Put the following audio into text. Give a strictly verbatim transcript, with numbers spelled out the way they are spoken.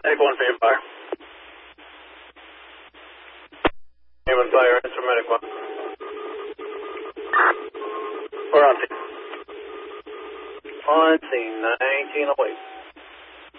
Take one for your fire. Human fire, instrumentic one. We're on scene. On scene, nineteen away.